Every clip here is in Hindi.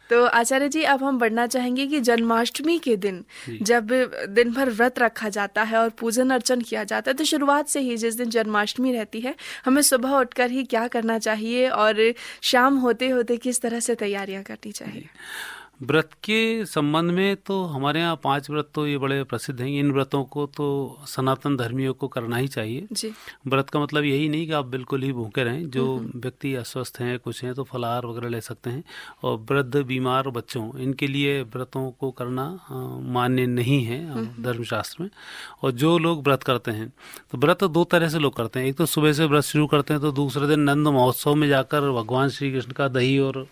तो आचार्य जी, अब हम बढ़ना चाहेंगे कि जन्माष्टमी के दिन जब दिन भर व्रत रखा जाता है और पूजन अर्चन किया जाता है, तो शुरुआत से ही जिस दिन जन्माष्टमी रहती है, हमें सुबह उठकर ही क्या करना चाहिए और शाम होते होते किस तरह से तैयारियां करनी चाहिए? व्रत के संबंध में तो हमारे यहाँ 5 व्रत तो ये बड़े प्रसिद्ध हैं। इन व्रतों को तो सनातन धर्मियों को करना ही चाहिए जी। व्रत का मतलब यही नहीं कि आप बिल्कुल ही भूखे रहें। जो व्यक्ति अस्वस्थ हैं, कुछ हैं, तो फलाहार वगैरह ले सकते हैं। और वृद्ध, बीमार, बच्चों, इनके लिए व्रतों को करना मान्य नहीं है धर्मशास्त्र में। और जो लोग व्रत करते हैं, तो व्रत 2 तरह से लोग करते हैं। एक तो सुबह से व्रत शुरू करते हैं, तो दूसरे दिन नंद महोत्सव में जाकर भगवान श्री कृष्ण का दही और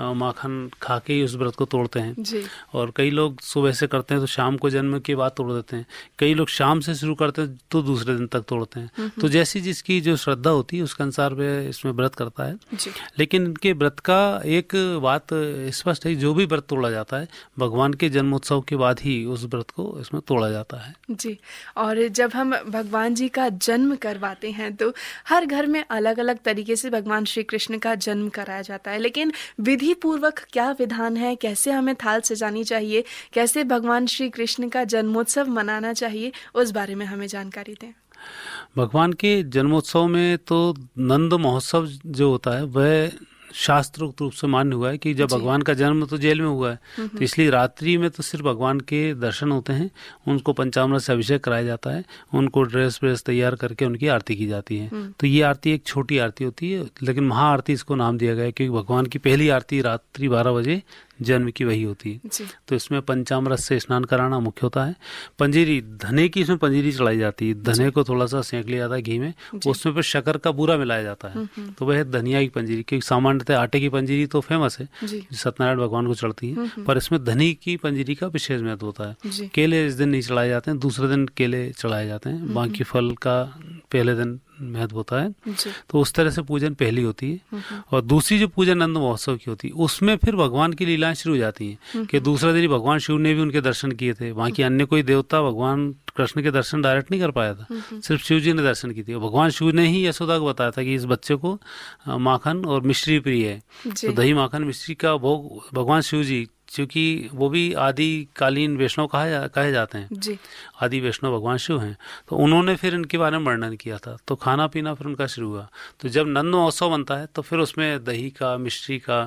माखन खा के ही उस व्रत को तोड़ते हैं जी। और कई लोग सुबह से करते हैं तो शाम को जन्म के बाद तोड़ देते हैं। कई लोग शाम से शुरू करते हैं तो दूसरे दिन तक तोड़ते हैं। तो जैसी जिसकी जो श्रद्धा होती है उसके अनुसार वह इसमें व्रत करता है जी। लेकिन इनके व्रत का एक बात स्पष्ट है, जो भी व्रत तोड़ा जाता है भगवान के जन्मोत्सव के बाद ही उस व्रत को इसमें तोड़ा जाता है जी। और जब हम भगवान जी का जन्म करवाते हैं तो हर घर में अलग अलग तरीके से भगवान श्री कृष्ण का जन्म कराया जाता है, लेकिन विधि पूर्वक क्या विधान है, कैसे हमें थाल सजानी चाहिए, कैसे भगवान श्री कृष्ण का जन्मोत्सव मनाना चाहिए, उस बारे में हमें जानकारी दें। भगवान के जन्मोत्सव में तो नंद महोत्सव जो होता है वह शास्त्रोक्त रूप से मान्य हुआ है कि जब भगवान का जन्म तो जेल में हुआ है, तो इसलिए रात्रि में तो सिर्फ भगवान के दर्शन होते हैं। उनको पंचामृत से अभिषेक कराया जाता है, उनको ड्रेस व्रेस तैयार करके उनकी आरती की जाती है। तो ये आरती एक छोटी आरती होती है, लेकिन महाआरती इसको नाम दिया गया है क्योंकि भगवान की पहली आरती रात्रि 12 बजे जन्म की वही होती है। तो इसमें पंचामृत से स्नान कराना मुख्य होता है। पंजीरी, धने की इसमें पंजीरी चढ़ाई जाती है। धने को थोड़ा सा सेंक लिया जाता है घी में, उसमें फिर शक्कर का बूरा मिलाया जाता है, तो वह धनिया की पंजीरी। क्योंकि सामान्यतः आटे की पंजीरी तो फेमस है, सत्यनारायण भगवान को चढ़ती है, पर इसमें धनी की पंजीरी का विशेष महत्व होता है। केले इस दिन नहीं चढ़ाए जाते हैं, दूसरे दिन केले चढ़ाए जाते हैं, बाकी फल का पहले दिन महत्व होता है। तो उस तरह से पूजन पहली होती है। और दूसरी जो पूजन नंद महोत्सव की होती है उसमें फिर भगवान की लीलाएं शुरू हो जाती हैं कि दूसरे दिन भगवान शिव ने भी उनके दर्शन किए थे। वहाँ की अन्य कोई देवता भगवान कृष्ण के दर्शन डायरेक्ट नहीं कर पाया था, सिर्फ शिव जी ने दर्शन की थी। भगवान शिव ने ही यशोदा को बताया था कि इस बच्चे को माखन और मिश्री प्रिय है, तो दही माखन मिश्री का भोग भगवान शिव जी, क्योंकि वो भी आदिकालीन वैष्णव कहे जाते हैं जी। आदि वैष्णव भगवान शिव हैं, तो उन्होंने फिर इनके बारे में वर्णन किया था। तो खाना पीना फिर उनका शुरू हुआ। तो जब नंद महोत्सव बनता है तो फिर उसमें दही का, मिश्री का,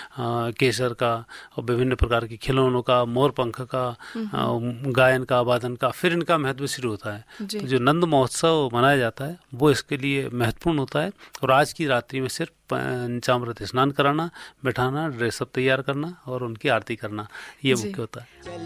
केसर का और विभिन्न प्रकार के खिलौनों का, मोर पंख का, गायन का, वादन का, फिर इनका महत्व शुरू होता है। तो जो नंद महोत्सव मनाया जाता है वो इसके लिए महत्वपूर्ण होता है। और आज की रात्रि में सिर्फ पंचामृत स्नान कराना, बैठाना, ड्रेसअप तैयार करना और उनकी आरती करना, ये मुख्य होता है।